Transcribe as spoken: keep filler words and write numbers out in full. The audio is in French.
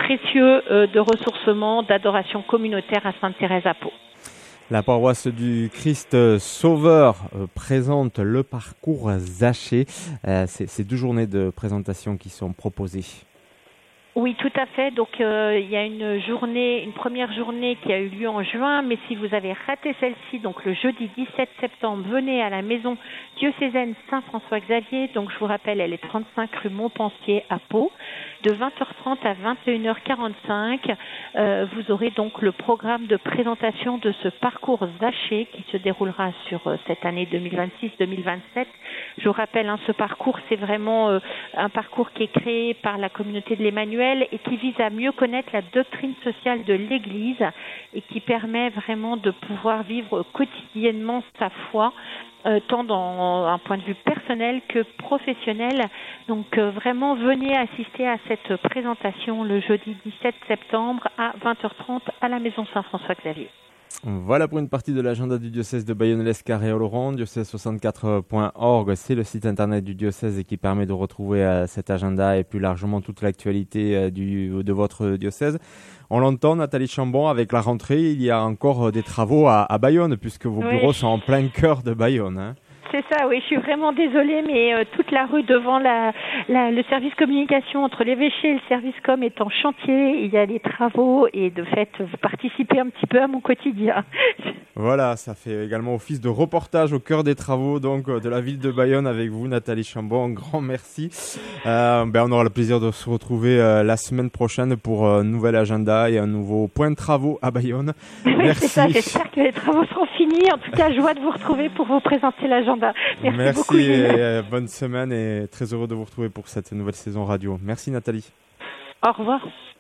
précieux euh, de ressourcement, d'adoration communautaire à Sainte-Thérèse à Pau. La paroisse du Christ Sauveur euh, présente le parcours Zaché. Euh, c'est, c'est deux journées de présentation qui sont proposées. Oui, tout à fait. Donc, euh, il y a une journée, une première journée qui a eu lieu en juin, mais si vous avez raté celle-ci, donc le jeudi dix-sept septembre, venez à la maison diocésaine Saint-François-Xavier. Donc, je vous rappelle, elle est trente-cinq rue Montpensier à Pau, de vingt heures trente à vingt et une heures quarante-cinq. Euh, vous aurez donc le programme de présentation de ce parcours Zaché qui se déroulera sur euh, cette année deux mille vingt-six deux mille vingt-sept. Je vous rappelle, hein, ce parcours, c'est vraiment euh, un parcours qui est créé par la communauté de l'Emmanuel et qui vise à mieux connaître la doctrine sociale de l'Église et qui permet vraiment de pouvoir vivre quotidiennement sa foi, euh, tant dans un point de vue personnel que professionnel. Donc euh, vraiment, venez assister à cette présentation le jeudi dix-sept septembre à vingt heures trente à la maison Saint-François-Xavier. Voilà pour une partie de l'agenda du diocèse de Bayonne-Lescar-et-Oloron. diocèse soixante-quatre point org, c'est le site internet du diocèse et qui permet de retrouver euh, cet agenda et plus largement toute l'actualité euh, du, de votre diocèse. On l'entend, Nathalie Chambon, avec la rentrée, il y a encore des travaux à, à Bayonne puisque vos Oui. bureaux sont en plein cœur de Bayonne. Hein. C'est ça, oui, je suis vraiment désolée, mais euh, toute la rue devant la, la, le service communication entre l'évêché et le service com est en chantier, il y a des travaux et de fait, vous participez un petit peu à mon quotidien. Voilà, ça fait également office de reportage au cœur des travaux donc de la ville de Bayonne avec vous, Nathalie Chambon. Un grand merci. Euh, ben, on aura le plaisir de se retrouver euh, la semaine prochaine pour un nouvel agenda et un nouveau point de travaux à Bayonne. Oui, merci. C'est ça, j'espère que les travaux seront finis. En tout cas, joie de vous retrouver pour vous présenter l'agenda. Merci, merci beaucoup. et euh, bonne semaine et très heureux de vous retrouver pour cette nouvelle saison radio. Merci Nathalie. Au revoir.